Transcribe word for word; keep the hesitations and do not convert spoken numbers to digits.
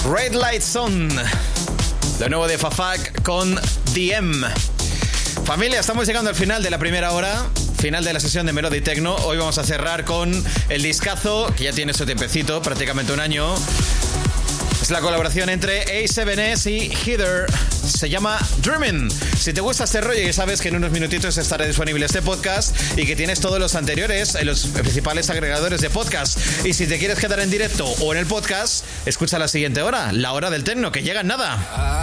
Red Lights On, lo nuevo de Fafak con D M. Familia, estamos llegando al final de la primera hora, final de la sesión de Melody Techno. Hoy vamos a cerrar con el discazo, que ya tiene su tiempecito, prácticamente un año. Es la colaboración entre A siete S y Heather. Se llama Dreamin'. Si te gusta este rollo, ya sabes que en unos minutitos estará disponible este podcast y que tienes todos los anteriores en los principales agregadores de podcast. Y si te quieres quedar en directo o en el podcast, escucha la siguiente hora, la hora del techno, que llega en nada.